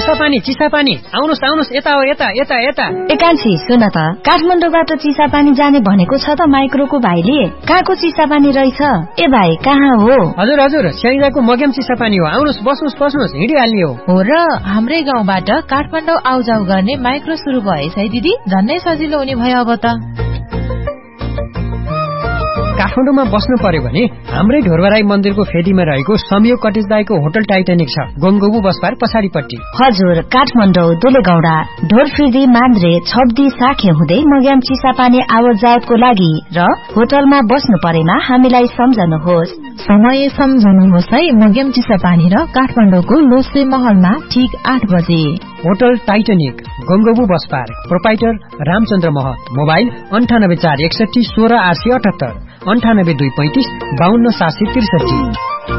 चिसापानी आउनुस् आउनुस् यता हो यता यता यता। एकान्छी सुन त, काठमाडौँबाट चिसापानी जाने भनेको छ त माइक्रोको भाइले। कहाँको चिसापानी रहेछ? ए भाइ कहाँ हो? हजुर हजुर, स्याङ्जाको मग्याम चिसापानी हो। आउनुस् बस्नुस् हिँडिहाल्ने हो र हाम्रै गाउँबाट काठमाडौँ आउजाउ गर्ने माइक्रो सुरु भएछ है दिदी, झन्नै सजिलो हुने भयो अब त। काठमाडौँमा बस्नु पर्यो भने हाम्रै ढोरबराई मन्दिरको फेदीमा रहेको संयोग कटेज दाईको होटल टाइटानिक छ, गंगोबु बस पार्क पछाडिपट्टि। हजुर, काठमाडौँ दुलेगौडा ढोरफिर्दी मान्द्रे छब्दी साखे हुँदै मग्याम चिसापानी आवत जावतको लागि र होटलमा बस्नु परेमा हामीलाई सम्झनुहोस्। समय सम्झनुहोस् है, मग्याम चिसापानी र काठमाडौँको लोसे महलमा ठीक 8 बजे। Hotel Titanic, गंगोबु bus park, proprietor Ramchandra महत। मोबाइल 9841 16 878, 98 235 52 763।